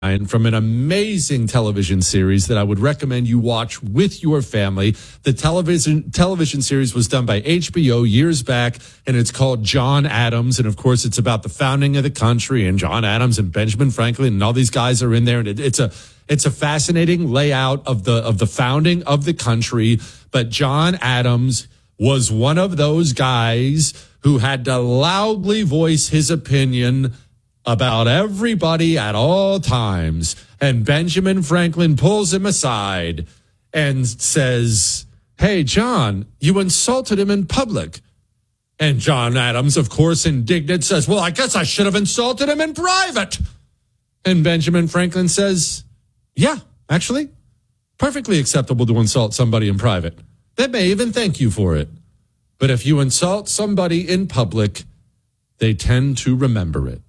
from an amazing television series that I would recommend you watch with your family. The television series was done by HBO years back, and it's called John Adams. And of course, it's about the founding of the country, and John Adams and Benjamin Franklin and all these guys are in there. And it's a fascinating layout of the founding of the country. But John Adams was one of those guys who had to loudly voice his opinion about everybody at all times. And Benjamin Franklin pulls him aside and says, "Hey, John, you insulted him in public." And John Adams, of course, indignant, says, "Well, I guess I should have insulted him in private." And Benjamin Franklin says, "Yeah, actually, perfectly acceptable to insult somebody in private. They may even thank you for it. But if you insult somebody in public, they tend to remember it.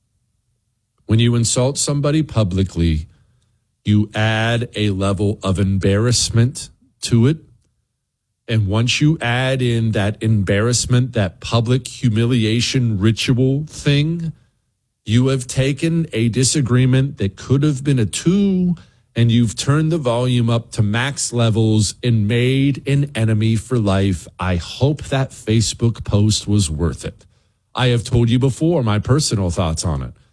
When you insult somebody publicly, you add a level of embarrassment to it. And once you add in that embarrassment, that public humiliation ritual thing, you have taken a disagreement that could have been a 2, and you've turned the volume up to max levels and made an enemy for life. I hope that Facebook post was worth it. I have told you before my personal thoughts on it.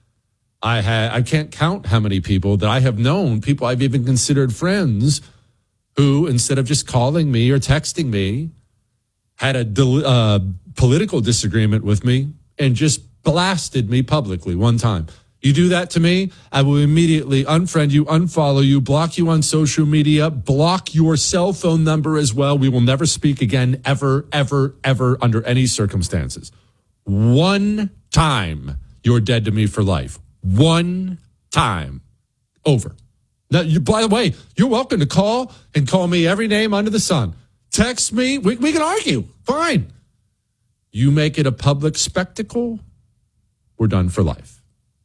I can't count how many people that I have known, people I've even considered friends, who instead of just calling me or texting me, had a political disagreement with me and just blasted me publicly one time. You do that to me, I will immediately unfriend you, unfollow you, block you on social media, block your cell phone number as well. We will never speak again, ever, ever, ever, under any circumstances. One time, you're dead to me for life. One time. Over. Now, by the way, you're welcome to call me every name under the sun. Text me. We can argue. Fine. You make it a public spectacle, we're done for life.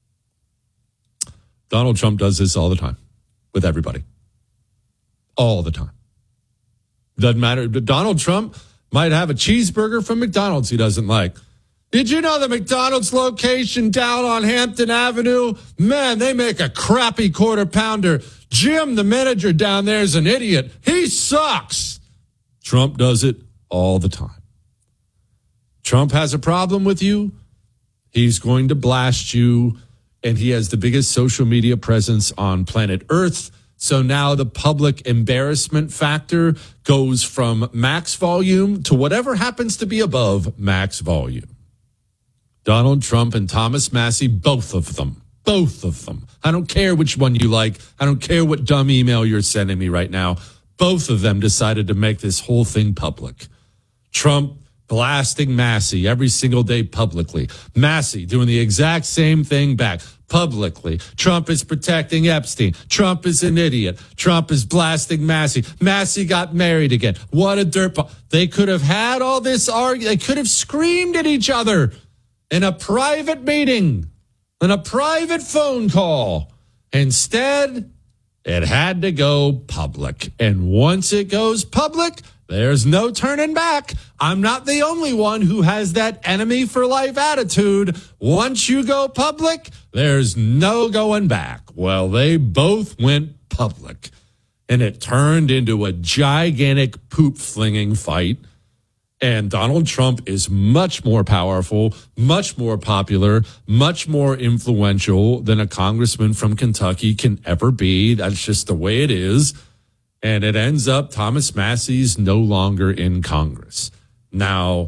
Donald Trump does this all the time with everybody. All the time. Doesn't matter. Donald Trump might have a cheeseburger from McDonald's he doesn't like. Did you know the McDonald's location down on Hampton Avenue? Man, they make a crappy quarter pounder. Jim, the manager down there, is an idiot. He sucks. Trump does it all the time. Trump has a problem with you, he's going to blast you, and he has the biggest social media presence on planet Earth. So now the public embarrassment factor goes from max volume to whatever happens to be above max volume. Donald Trump and Thomas Massie, both of them. I don't care which one you like. I don't care what dumb email you're sending me right now. Both of them decided to make this whole thing public. Trump blasting Massie every single day publicly. Massie doing the exact same thing back publicly. Trump is protecting Epstein. Trump is an idiot. Trump is blasting Massie. Massie got married again. What a dirtball. They could have had all this argument. They could have screamed at each other in a private meeting, in a private phone call. Instead, it had to go public. And once it goes public, there's no turning back. I'm not the only one who has that enemy for life attitude. Once you go public, there's no going back. Well, they both went public, and it turned into a gigantic poop flinging fight. And Donald Trump is much more powerful, much more popular, much more influential than a congressman from Kentucky can ever be. That's just the way it is. And it ends up Thomas Massie's no longer in Congress. Now,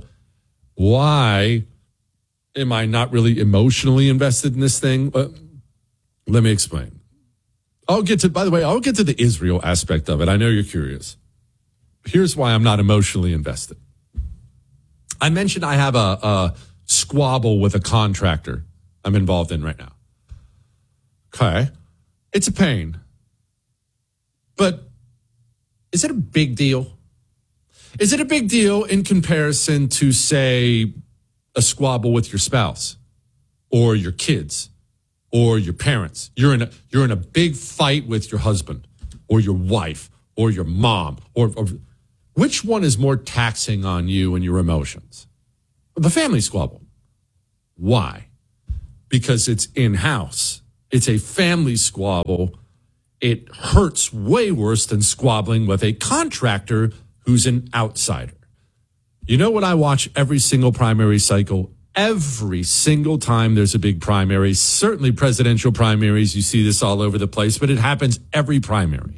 why am I not really emotionally invested in this thing? Let me explain. I'll get to the Israel aspect of it. I know you're curious. Here's why I'm not emotionally invested. I mentioned I have a squabble with a contractor I'm involved in right now. Okay. It's a pain. But is it a big deal? Is it a big deal in comparison to, say, a squabble with your spouse or your kids or your parents? You're in a big fight with your husband or your wife or your mom or which one is more taxing on you and your emotions? The family squabble. Why? Because it's in-house. It's a family squabble. It hurts way worse than squabbling with a contractor who's an outsider. You know what I watch every single primary cycle? Every single time there's a big primary, certainly presidential primaries, you see this all over the place, but it happens every primary.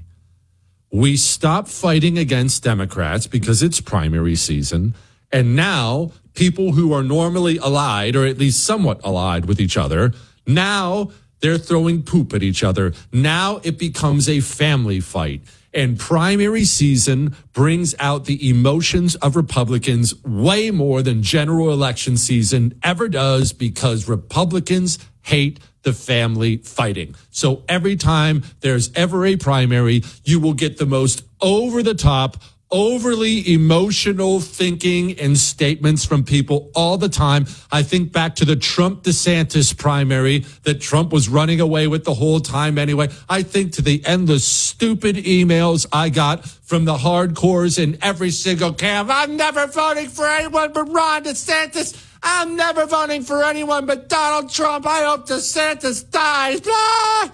We stop fighting against Democrats because it's primary season, and now people who are normally allied, or at least somewhat allied with each other, now they're throwing poop at each other. Now it becomes a family fight. And primary season brings out the emotions of Republicans way more than general election season ever does, because Republicans hate the family fighting. So every time there's ever a primary, you will get the most over the top, overly emotional thinking and statements from people all the time. I think back to the Trump-DeSantis primary that Trump was running away with the whole time anyway. I think to the endless stupid emails I got from the hardcores in every single camp. I'm never voting for anyone but Ron DeSantis. I'm never voting for anyone but Donald Trump. I hope DeSantis dies. Blah!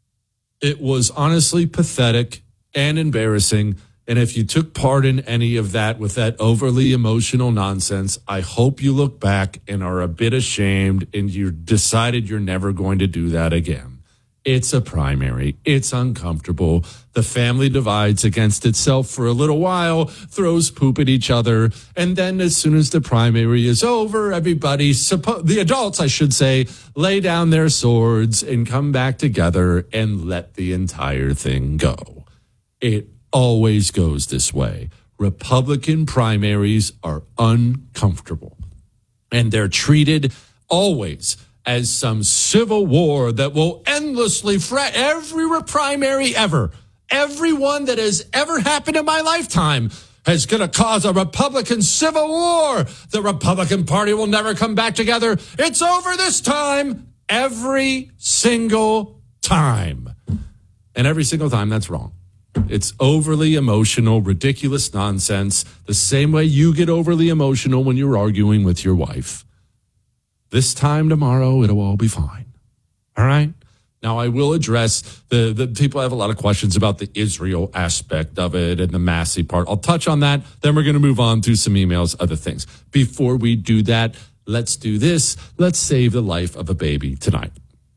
It was honestly pathetic and embarrassing. And if you took part in any of that with that overly emotional nonsense, I hope you look back and are a bit ashamed and you decided you're never going to do that again. It's a primary. It's uncomfortable. The family divides against itself for a little while, throws poop at each other. And then as soon as the primary is over, everybody, the adults, I should say, lay down their swords and come back together and let the entire thing go. It always goes this way. Republican primaries are uncomfortable, and they're treated always as some civil war that will endlessly fret. Every primary ever, every one that has ever happened in my lifetime is going to cause a Republican civil war. The Republican Party will never come back together. It's over this time. Every single time. And every single time, that's wrong. It's overly emotional, ridiculous nonsense, the same way you get overly emotional when you're arguing with your wife. This time tomorrow, it'll all be fine. All right? Now, I will address the people have a lot of questions about the Israel aspect of it and the Massey part. I'll touch on that. Then we're going to move on to some emails, other things. Before we do that, let's do this. Let's save the life of a baby tonight.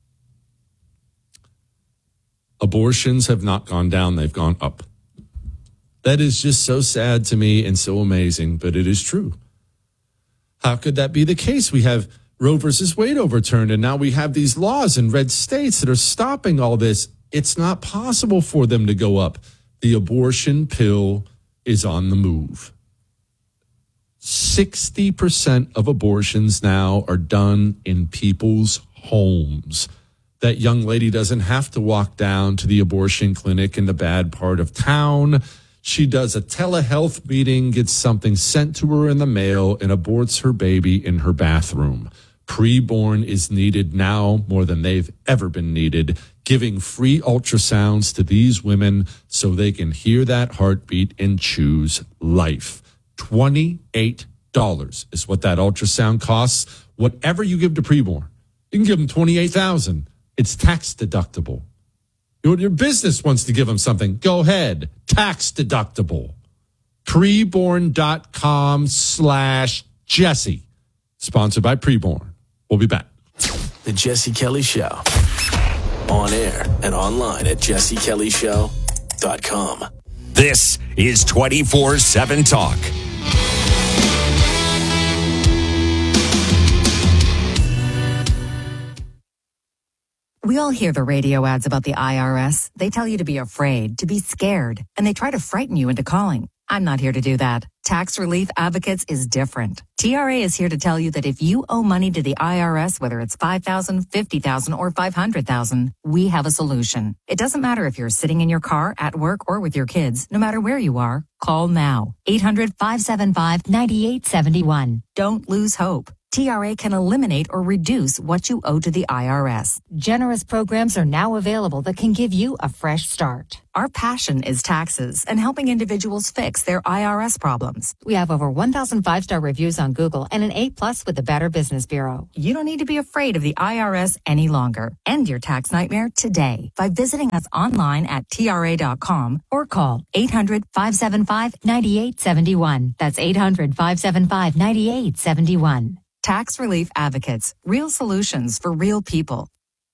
Abortions have not gone down, they've gone up. That is just so sad to me and so amazing, but it is true. How could that be the case? We have Roe versus Wade overturned, and now we have these laws in red states that are stopping all this. It's not possible for them to go up. The abortion pill is on the move. 60% of abortions now are done in people's homes. That young lady doesn't have to walk down to the abortion clinic in the bad part of town. She does a telehealth meeting, gets something sent to her in the mail, and aborts her baby in her bathroom. Preborn is needed now more than they've ever been needed, giving free ultrasounds to these women so they can hear that heartbeat and choose life. $28 is what that ultrasound costs. Whatever you give to preborn, you can give them $28,000. It's tax deductible. Your business wants to give them something. Go ahead. Tax deductible. Preborn.com/Jesse. Sponsored by Preborn. We'll be back. The Jesse Kelly Show. On air and online at jessekellyshow.com. This is 24/7 Talk. We all hear the radio ads about the IRS. They tell you to be afraid, to be scared, and they try to frighten you into calling. I'm not here to do that. Tax Relief Advocates is different. TRA is here to tell you that if you owe money to the IRS, whether it's $5,000, $50,000, or $500,000, we have a solution. It doesn't matter if you're sitting in your car, at work, or with your kids. No matter where you are, call now. 800-575-9871. Don't lose hope. TRA can eliminate or reduce what you owe to the IRS. Generous programs are now available that can give you a fresh start. Our passion is taxes and helping individuals fix their IRS problems. We have over 1,000 5-star reviews on Google and an A+ with the Better Business Bureau. You don't need to be afraid of the IRS any longer. End your tax nightmare today by visiting us online at TRA.com or call 800-575-9871. That's 800-575-9871. Tax Relief Advocates. Real solutions for real people.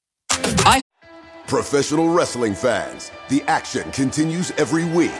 Professional wrestling fans, the action continues every week.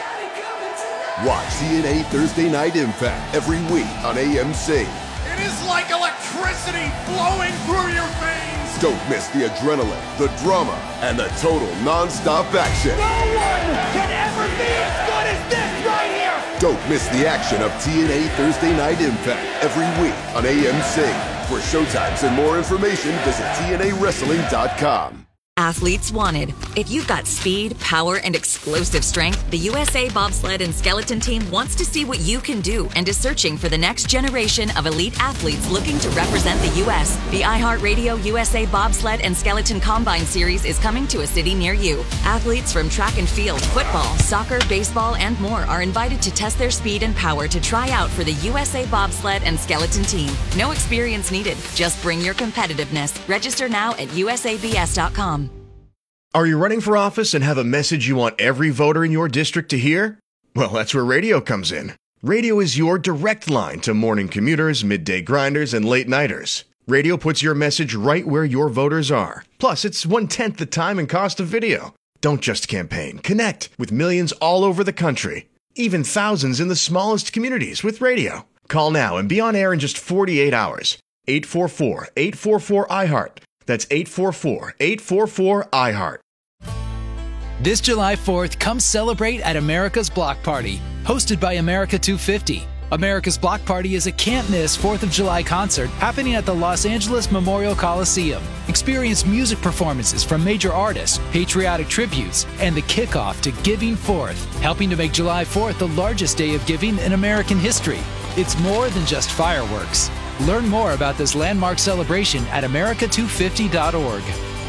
Watch TNA Thursday Night Impact every week on AMC. It is like electricity flowing through your veins. Don't miss the adrenaline, the drama, and the total non-stop action. No one can ever be as good as this right here. Don't miss the action of TNA Thursday Night Impact every week on AMC. For showtimes and more information, visit TNAWrestling.com. Athletes wanted. If you've got speed, power, and explosive strength, the USA Bobsled and Skeleton Team wants to see what you can do and is searching for the next generation of elite athletes looking to represent the U.S. The iHeartRadio USA Bobsled and Skeleton Combine Series is coming to a city near you. Athletes from track and field, football, soccer, baseball, and more are invited to test their speed and power to try out for the USA Bobsled and Skeleton Team. No experience needed. Just bring your competitiveness. Register now at usabs.com. Are you running for office and have a message you want every voter in your district to hear? Well, that's where radio comes in. Radio is your direct line to morning commuters, midday grinders, and late nighters. Radio puts your message right where your voters are. Plus, it's 1/10 the time and cost of video. Don't just campaign. Connect with millions all over the country. Even thousands in the smallest communities with radio. Call now and be on air in just 48 hours. 844-844-IHEART. That's 844-844-IHEART. This July 4th, come celebrate at America's Block Party, hosted by America 250. America's Block Party is a can't-miss 4th of July concert happening at the Los Angeles Memorial Coliseum. Experience music performances from major artists, patriotic tributes, and the kickoff to Giving Forth, helping to make July 4th the largest day of giving in American history. It's more than just fireworks. Learn more about this landmark celebration at america250.org.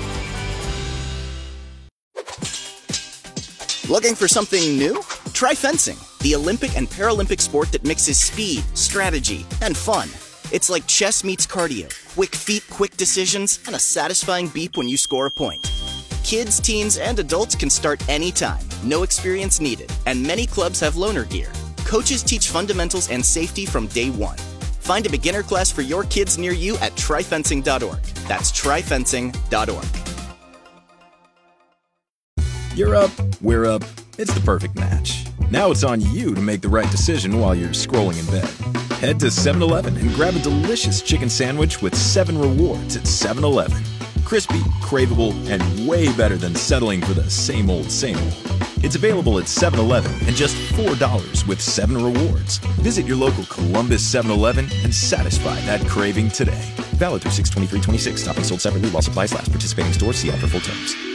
Looking for something new? Try fencing, the Olympic and Paralympic sport that mixes speed, strategy, and fun. It's like chess meets cardio, quick feet, quick decisions, and a satisfying beep when you score a point. Kids, teens, and adults can start anytime, no experience needed, and many clubs have loaner gear. Coaches teach fundamentals and safety from day one. Find a beginner class for your kids near you at tryfencing.org. That's tryfencing.org. You're up, we're up. It's the perfect match. Now it's on you to make the right decision while you're scrolling in bed. Head to 7-Eleven and grab a delicious chicken sandwich with 7 rewards at 7-Eleven. Crispy, craveable, and way better than settling for the same old, same old. It's available at 7-Eleven and just $4 with 7 rewards. Visit your local Columbus 7-Eleven and satisfy that craving today. Valid through 6/23/26. Topping sold separately while supplies last. Participating stores see offer full terms.